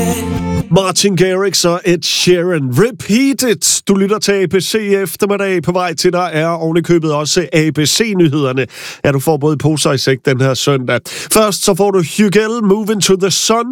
Martin Garrix og Ed Sheeran. Repeat it! Du lytter til ABC eftermiddag. På vej til dig er ovenikøbet også ABC-nyhederne. Ja, du får både poser i sæk den her søndag. Først så får du Hugel, Moving to the Sun.